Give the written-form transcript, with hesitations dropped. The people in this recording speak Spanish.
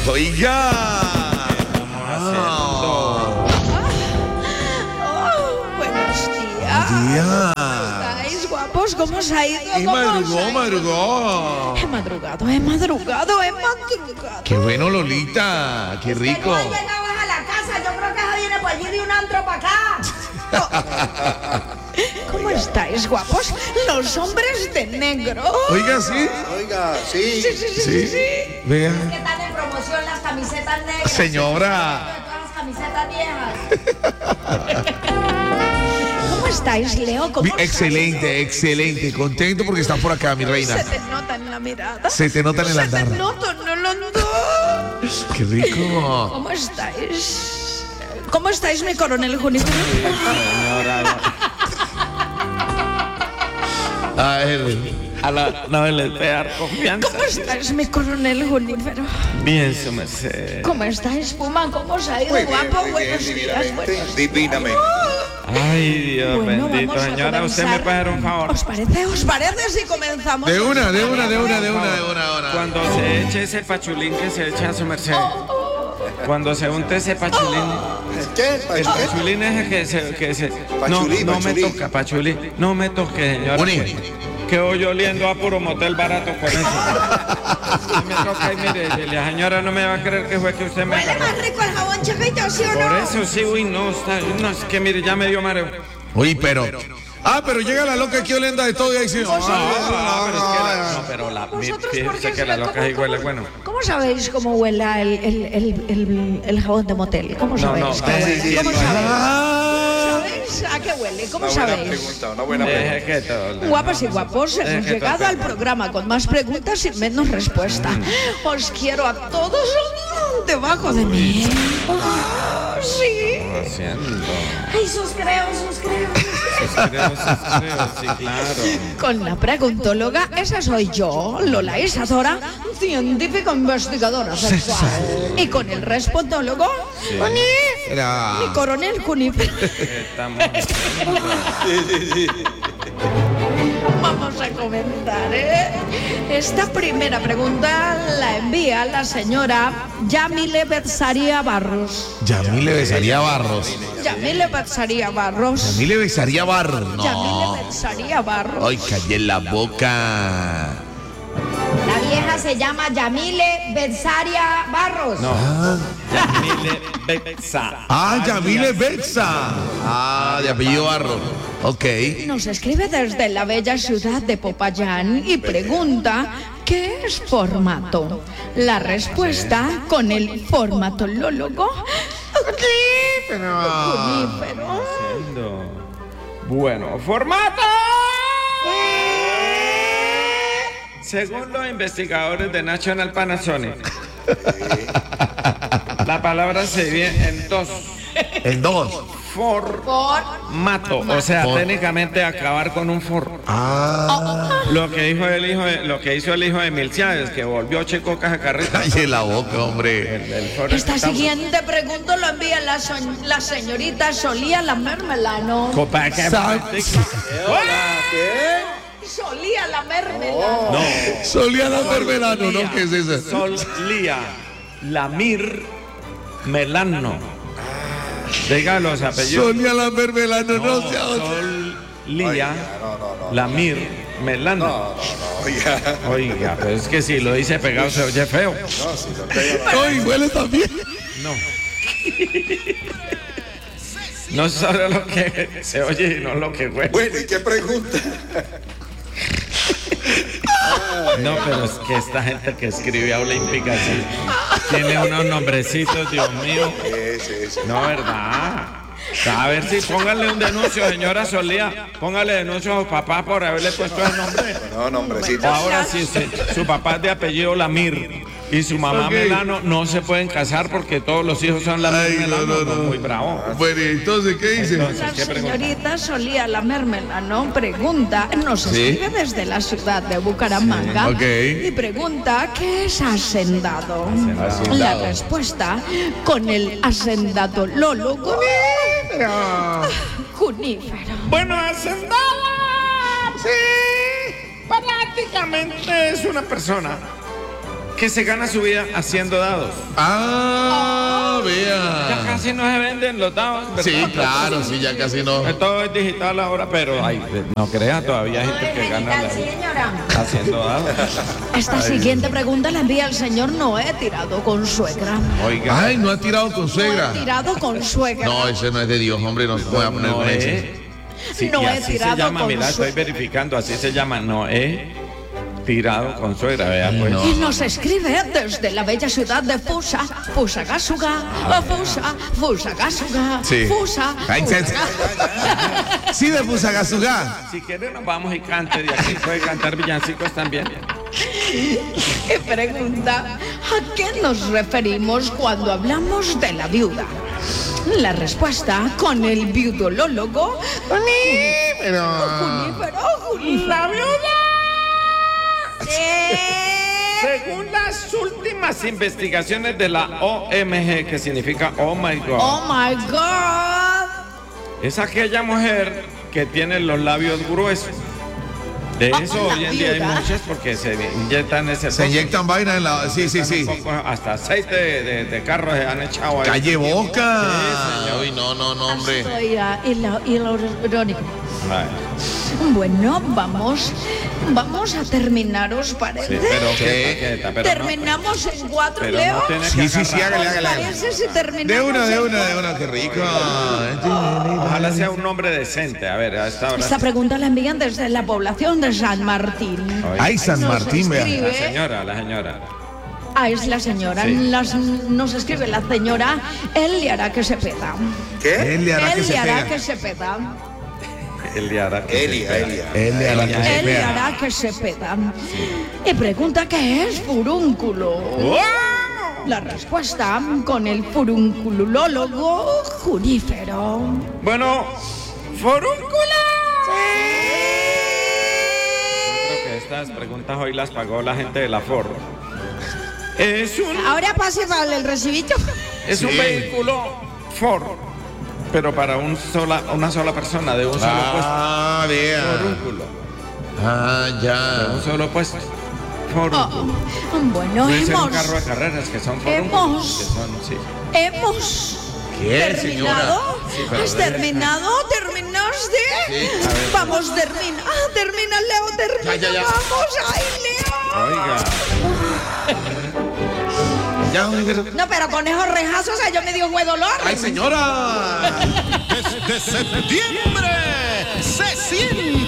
Oiga. Buenos días. Día. ¿Estáis guapos? ¿Cómo os ha ido? Y ¿Cómo os ha ido? madrugó. He madrugado. Qué bueno, Lolita. Qué rico. No llegabas a la casa, yo creo que se viene por allí de un antro para acá. ¿Cómo estáis, guapos? Los hombres de negro. Oiga, sí. Oiga, sí. Sí. Vea. Que están en promoción las camisetas negras. Señora. Todas las camisetas viejas. ¿Cómo estáis, Leo? ¿Cómo os ha Excelente, ido? excelente. Contento porque estás por acá, mi reina. Se te nota en la mirada. Se te nota en el Se te andar. nota en el andar. Qué rico. ¿Cómo estáis? ¿Cómo estáis, mi coronel Juniper? A ver. No le puede dar confianza. ¿Cómo estáis, mi coronel Juniper? Bien, su merced. ¿Cómo estáis, Puma? ¿Cómo os ha ido, Muy bien, guapo? muy bien, Buenos días, divinamente. buenos Divinamente. Ay, Dios Bueno, bendito. vamos a Señora, ¿usted me comenzar. puede dar un favor? ¿Os parece? ¿Os parece si comenzamos? De una. Cuando se eche ese pachulín que se echa a su merced. Cuando se unte ese pachulín. ¿Qué? El pachulín es que se. Pachulí, no me pachulí. toca, pachulín. No me toque, señora. Uni. Quedo yo oliendo a puro motel barato con eso. Si me toca y mire, la señora no me va a creer que fue que usted me Huele agarró. más rico el jabón, Chepito, ¿sí o Por no? eso sí, uy, no, es que mire, ya me dio mareo. Uy, pero. Pero llega la loca aquí oliendo de todo y ahí sí. Pero es que ¿Vosotros por fíjese qué que la loca sí huele bueno. ¿Cómo sabéis cómo huele el jabón de motel? ¿Cómo sabéis que huele? sí, ¿Cómo sí. sabéis? ¿Sabéis a qué huele? ¿Cómo Una buena sabéis? pregunta, una buena pregunta. Deje que todo. Guapas y guapos, hemos llegado al programa con más preguntas y menos respuesta. Os quiero a todos debajo de mí. Sí. Haciendo. Ay, sus creo. Sí, claro. Con la preguntóloga, esa soy yo, Lola Isadora, científica investigadora sexual. Y con el respondólogo, mi coronel Juniper. Estamos. Vamos a comenzar, ¿eh? Esta primera pregunta la envía la señora Yamile Betsaria Barros. Yamile besaría Barros. Yamile Betsaria Barros. Yamile besaría Barros. Yamile No. Betsaria Barros. Ay, callé la boca. La vieja se llama Yamile Betsaria Barros. No. Yamile Bexa. Yamile Betsa. De apellido Barros. Ok. Nos escribe desde la bella ciudad de Popayán y pregunta ¿qué es formato? La respuesta con el formatolólogo. Junípero. Bueno, formato. Según los investigadores de National Panasonic, la palabra se divide en dos. En dos. Formato, o sea, técnicamente acabar con un forro. Lo que hizo lo que hizo el hijo de Milciades, que volvió Chico Caja Carrita. Calle la boca, hombre. El forro Esta que está- siguiente pregunta lo envía la señorita Solía la Mermelano. Copa que- Solía la Mermelano. No, Solía la mermelano, ¿no? ¿Qué es eso? Solía Lamir Melano. Diga los apellidos. Solía la mermelano, no sé. Solía Lamir Melano. Oiga. Oiga, pero es que si lo dice pegado se oye feo. No, si no pega. Ay, huele también. No. No solo lo que se oye, sino lo que huele. Bueno, ¿y qué pregunta? No, pero es que esta gente que escribe a Olímpica sí, tiene unos nombrecitos, Dios mío. Sí. No, ¿verdad? A ver si póngale un denuncio, señora Solía. Póngale denuncio a su papá por haberle puesto el nombre. No, nombrecito. Ahora sí, su papá es de apellido Lamir y su mamá Ok. Melano no se pueden casar porque todos los hijos son Lamir Ay, Melano. no. Muy bravo. Bueno, ¿y entonces qué dice? Entonces, La ¿qué pregunta? señorita Solía la Mermelano pregunta, nos escribe desde la ciudad de Bucaramanga Sí, ok. y pregunta ¿qué es hacendado? La respuesta con el hacendadolólogo Junífero. Bueno, hacendada, sí, prácticamente es una persona que se gana su vida haciendo dados. Ah, Ya vea. casi no se venden los dados, ¿verdad? Sí, claro, sí, ya casi no. Todo es digital ahora, pero no creas, todavía hay gente que gana la vida señora. haciendo dados. Esta siguiente pregunta la envía el señor Noé, tirado con suegra. Oiga, Ay, no ha tirado con suegra. Tirado con suegra. No, ese no es de Dios, hombre, no se puede poner con ese. Sí, No y he así tirado se llama, con mira, estoy suegra. verificando, así se llama, no he tirado con suegra, vea pues. no. Y nos escribe desde la bella ciudad de Fusa, Fusagasugá, Fusagasugá, Sí. Fusa. Ay, sí, de Fusagasugá. Si quiere nos vamos y cante de aquí, puede cantar villancicos también. Y pregunta, ¿a qué nos referimos cuando hablamos de la viuda? La respuesta con el viudolólogo. La viuda. Según las últimas investigaciones de la OMG, que significa Oh My God, Oh my God. es aquella mujer que tiene los labios gruesos. De eso la hoy en día hay viuda. muchas porque se inyectan ese Se inyectan vaina en la. Sí, sí, sí. un poco, hasta aceite de carro se han echado ahí. Calle Boca. Sí, señor. Uy, no, no, no, hombre. Estoy irónico. Ay, Bueno, vamos a terminar, ¿os parece? sí, pero Sí. quieta, pero Terminamos en 4, pero Leo. no tiene que Sí, sí, sí, agarrar. hágale, hágale, ¿Os hágale. parece si terminamos De en una, qué rico. Ojalá sea un nombre decente. A ver, a esta hora. Esta pregunta la envían desde la población de San Martín. Ay, San Nos Martín, vea. escribe- La señora. Ah, es la señora. Sí. Nos escribe la señora. Él le hará que se peta. ¿Qué? Él le hará que Él se le hará pega. que se peta. Él le hará que se Elia, espera. Elia. Él le hará que se Él le pega. hará que se peta. Y pregunta qué es furúnculo. La respuesta con el furunculólogo Junífero. Bueno, forúncula. Yo creo que estas preguntas hoy las pagó la gente de la Ford. Es un Ahora pase para el recibito. Es un Sí. vehículo Ford, pero para una sola persona, de un solo Ah, puesto. vea. Forúnculo, Ah, de un ya. solo puesto. Forúnculo. Bueno, Puede ser un carro de hemos carreras que son hemos- forúnculos. Que son, sí. ¿Qué, señora? terminado. pero ¿Has terminado? ¿Terminaste? Sí. Vamos, termina. Ah, termina, Leo, termina. Ya. Vamos, ay, Leo. Oiga, Ya, oiga. No, pero con esos rejazos, yo me dio un dolor. Ay, señora. Desde septiembre se siente